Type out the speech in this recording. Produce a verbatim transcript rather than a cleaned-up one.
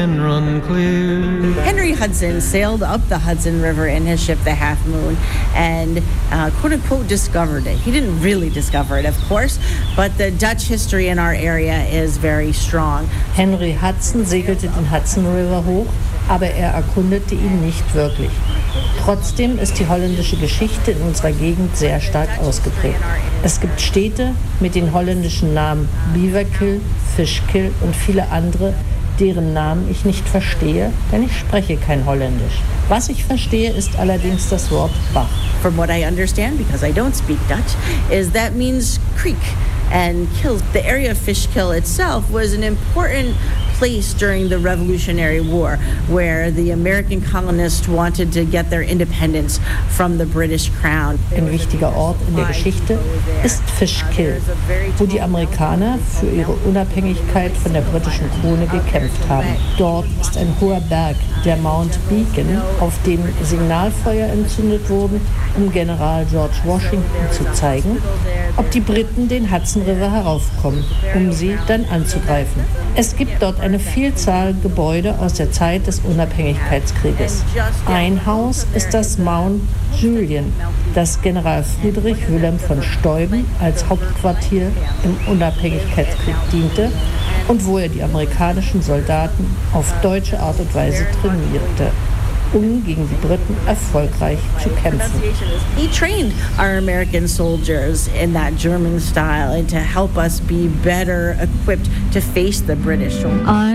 Henry Hudson sailed up the Hudson River in his ship, the Half Moon, and uh, quote-unquote discovered it. He didn't really discover it, of course, but the Dutch history in our area is very strong. Henry Hudson segelte den Hudson River hoch, aber er erkundete ihn nicht wirklich. Trotzdem ist die holländische Geschichte in unserer Gegend sehr stark ausgeprägt. Es gibt Städte mit den holländischen Namen Beaverkill, Fishkill und viele andere, deren Namen ich nicht verstehe, denn ich spreche kein Holländisch. Was ich verstehe, ist allerdings das Wort Bach. From what I understand, because I don't speak Dutch, is that means creek and kill. The area of Fishkill itself was an important place during the Revolutionary War, where the American colonists wanted to get their independence from the British Crown. Ein wichtiger Ort in der Geschichte ist Fishkill, wo die Amerikaner für ihre Unabhängigkeit von der britischen Krone gekämpft haben. Dort ist ein hoher Berg, der Mount Beacon, auf dem Signalfeuer entzündet wurden, um General George Washington zu zeigen, ob die Briten den Hudson River heraufkommen, um sie dann anzugreifen. Es gibt dort eine Vielzahl Gebäude aus der Zeit des Unabhängigkeitskrieges. Ein Haus ist das Mount Julian, das General Friedrich Wilhelm von Steuben als Hauptquartier im Unabhängigkeitskrieg diente und wo er die amerikanischen Soldaten auf deutsche Art und Weise trainierte, um gegen die Briten erfolgreich zu kämpfen. He trained our American soldiers in that German style and to help us be better equipped to face the British.